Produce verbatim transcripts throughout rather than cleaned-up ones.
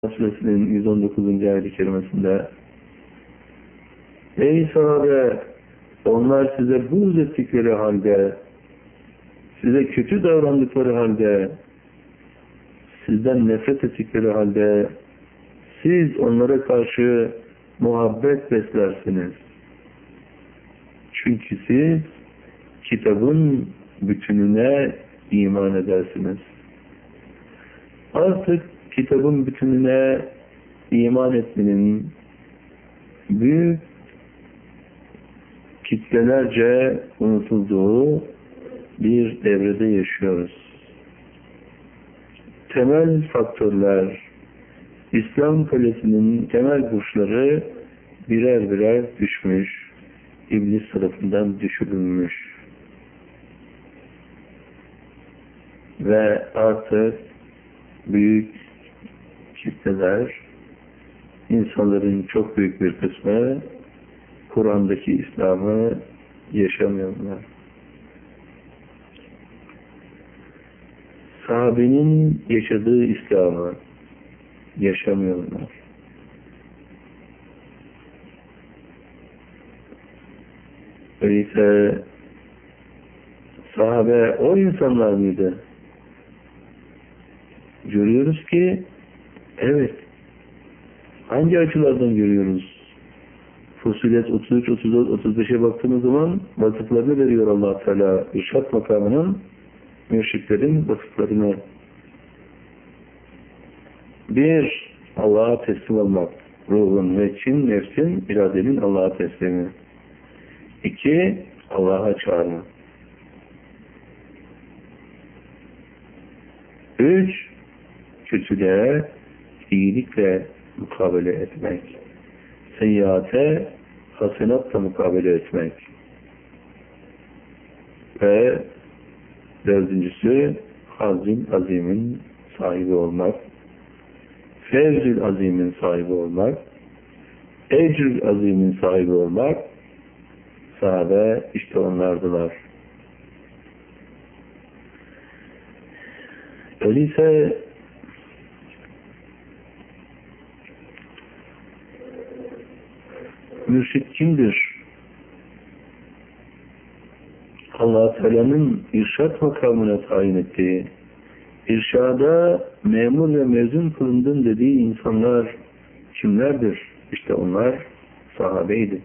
Suresinin yüz on dokuzuncu ayet-i kerimesinde ey sahabe, onlar size buğz ettikleri halde, size kötü davrandıkları halde, sizden nefret ettikleri halde siz onlara karşı muhabbet beslersiniz. Çünkü siz kitabın bütününe iman edersiniz. Artık kitabın bütününe iman etmenin büyük kitlelerce unutulduğu bir devrede yaşıyoruz. Temel faktörler, İslam kalesinin temel burçları birer birer düşmüş, İblis tarafından düşürülmüş. Ve artık büyük kitleler, insanların çok büyük bir kısmı Kur'an'daki İslam'ı yaşamıyorlar. Sahabenin yaşadığı İslam'ı yaşamıyorlar. Öyleyse sahabe o insanlar mıydı? Görüyoruz ki evet. Hangi açılardan görüyoruz? Fussilet otuz üç, otuz dört, otuz beşe baktığımız zaman vasıflarını veriyor Allah Teala. İrşad makamının mürşitlerin vasıflarını. Bir, Allah'a teslim olmak. Ruhun ve için, nefsin, iradenin Allah'a teslimi. İki, Allah'a çağırma. Üç, kötülüğe iyilikle mukabele etmek. Seyyate hasenatla mukabele etmek. Ve dördüncüsü hazin azimin sahibi olmak. Fevzül azimin sahibi olmak. Ecrül azimin sahibi olmak. Sahabe işte onlardılar. Öyleyse mürşit kimdir? Allah Teala'nın irşad makamına tayin ettiği, irşada memur ve mezun kılındın dediği insanlar kimlerdir? İşte onlar sahabeydi.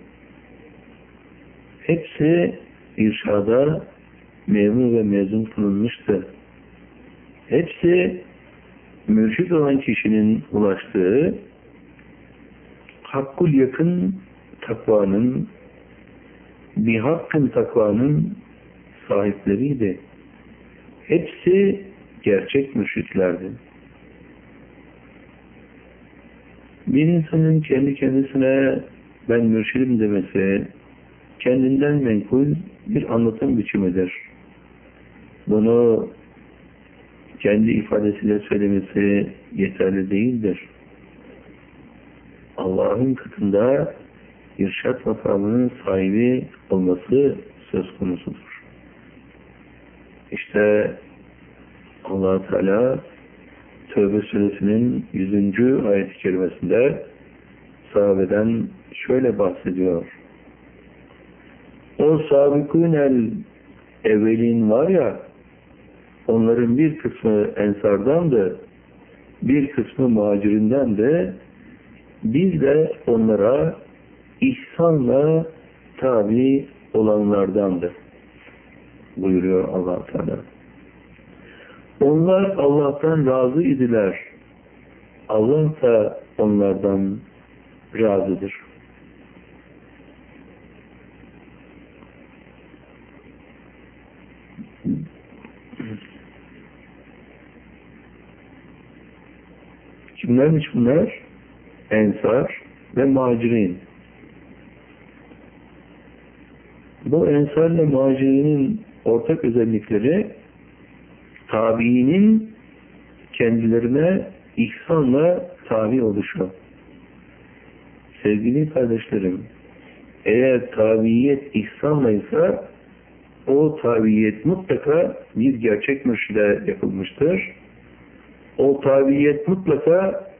Hepsi irşada memur ve mezun kılınmıştı. Hepsi mürşid olan kişinin ulaştığı hakkul yakın takvanın, bihakkın takvanın sahipleriydi. Hepsi gerçek mürşitlerdi. Bir insanın kendi kendisine ben mürşidim demesi kendinden menkul bir anlatım biçimidir. Bunu kendi ifadesiyle söylemesi yeterli değildir. Allah'ın katında irşad makamının sahibi olması söz konusudur. İşte Allah Teala Tevbe suresinin yüzüncü ayet-i kerimesinde sahabeden şöyle bahsediyor. O sabikûnel evvelin var ya, onların bir kısmı ensardandı, bir kısmı muhacirinden de biz de onlara ihsanla tabi olanlardandı buyuruyor Allah Teala. Onlar Allah'tan razı idiler. Allah da onlardan razıdır. Kimlermiş bunlar? Ensar ve muhacirin. Bu ensar ile muhacirinin ortak özellikleri tabiinin kendilerine ihsanla tabi oluşu. Sevgili kardeşlerim, eğer tabiyet ihsanla ise o tabiyet mutlaka bir gerçek mürşide yapılmıştır. O tabiyet mutlaka